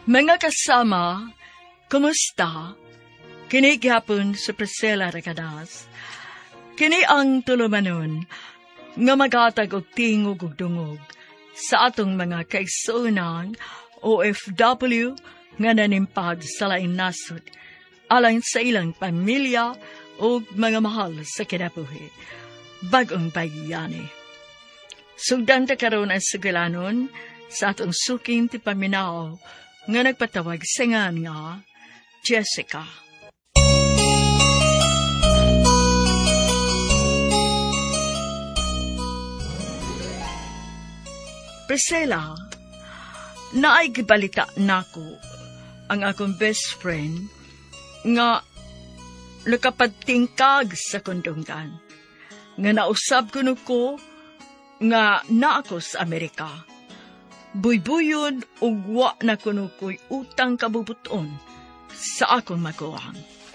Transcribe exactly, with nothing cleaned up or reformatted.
Mga kasama, kumusta? Kini gihapon sa Priscilla Recadas. Kini ang tulumanon nga magatag og tingog ug dungog sa atong mga kaigsuonang O F W nga nanimpag sa laing nasod alang sa ilang pamilya o mga mahal sa kinabuhi. Bagong bayani. Sugdan ta karon ang sugalanon sa atong suking ti paminaw nga nagpatawag singan nga Jessica. Priscilla, naay gibalita nako ang akong best friend nga nakapadtingkag sa kondonggan. Nga nausab ko ko nga na ako sa Amerika. Buybuyon ug wa na kuno ko'y utang kabubuton sa akong maguwang.